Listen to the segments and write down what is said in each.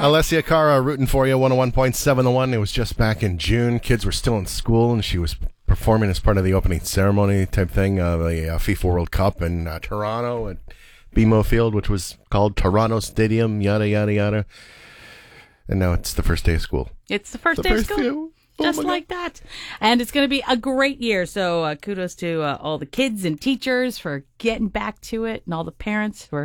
Alessia Cara rooting for you, 101.7 The One. It was just back in June. Kids were still in school, and she was performing as part of the opening ceremony type thing, the FIFA World Cup in Toronto at BMO Field, which was called Toronto Stadium, yada, yada, yada. And now it's the first day of school. It's the first day of school. Just like that. And it's going to be a great year. So kudos to all the kids and teachers for getting back to it, and all the parents for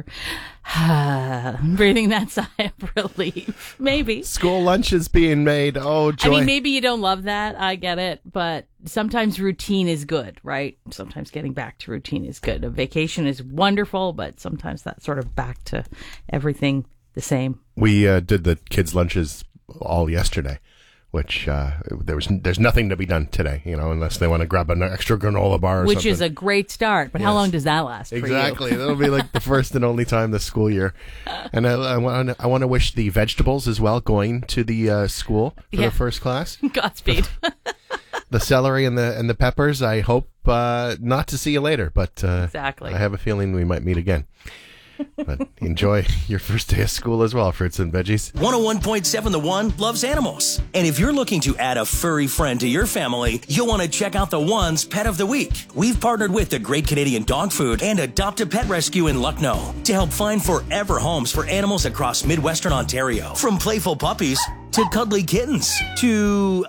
breathing that sigh of relief. Maybe. School lunch is being made. Oh, joy. I mean, maybe you don't love that. I get it. But sometimes routine is good, right? Sometimes getting back to routine is good. A vacation is wonderful, but sometimes that's sort of back to everything the same. We did the kids' lunches all yesterday. Which there's nothing to be done today, unless they want to grab an extra granola bar or something. Which is a great start, but yes. How long does that last for Exactly. you? That'll be like the first and only time this school year. And I want to wish the vegetables as well going to the school for the first class. Godspeed. The celery and the peppers, I hope not to see you later, but exactly. I have a feeling we might meet again. But enjoy your first day of school as well, fruits and veggies. 101.7 The One loves animals. And if you're looking to add a furry friend to your family, you'll want to check out The One's Pet of the Week. We've partnered with the Great Canadian Dog Food and Adopt a Pet Rescue in Lucknow to help find forever homes for animals across Midwestern Ontario. From playful puppies to cuddly kittens to,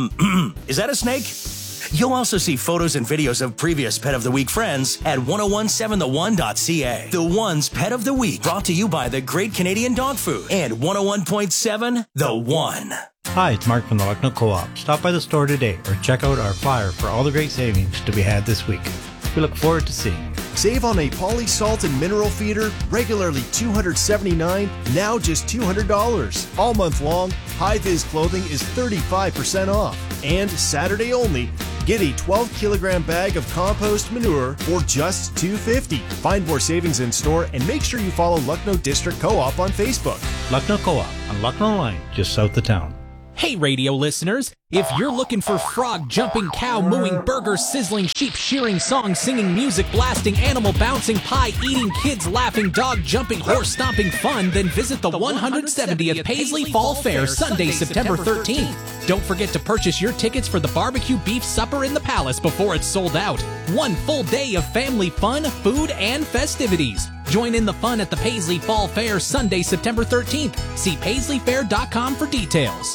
is that a snake? You'll also see photos and videos of previous Pet of the Week friends at 1017thone.ca. The One's Pet of the Week, brought to you by the Great Canadian Dog Food and 101.7 The One. Hi, it's Mark from the Lucknow Co-op. Stop by the store today or check out our flyer for all the great savings to be had this week. We look forward to seeing you. Save on a Polysalt and mineral feeder, regularly $279, now just $200. All month long, High-Vis clothing is 35% off. And Saturday only, get a 12-kilogram bag of compost manure for just $2.50. Find more savings in store and make sure you follow Lucknow District Co-op on Facebook. Lucknow Co-op on Lucknow Line, just south of town. Hey, radio listeners, if you're looking for frog jumping, cow mooing, burger sizzling, sheep shearing, song singing, music blasting, animal bouncing, pie eating, kids laughing, dog jumping, horse stomping fun, then visit the 170th Paisley Fall Fair Sunday, September 13th. Don't forget to purchase your tickets for the barbecue beef supper in the Palace before it's sold out. One full day of family fun, food, and festivities. Join in the fun at the Paisley Fall Fair Sunday, September 13th. See paisleyfair.com for details.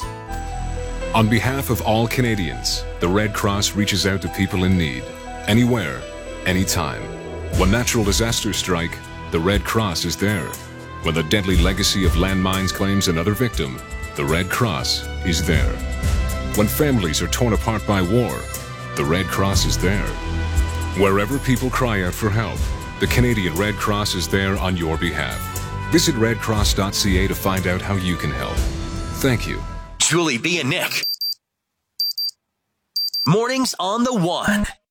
On behalf of all Canadians, the Red Cross reaches out to people in need, anywhere, anytime. When natural disasters strike, the Red Cross is there. When the deadly legacy of landmines claims another victim, the Red Cross is there. When families are torn apart by war, the Red Cross is there. Wherever people cry out for help, the Canadian Red Cross is there on your behalf. Visit redcross.ca to find out how you can help. Thank you. Julie B. and Nick. Mornings on The One.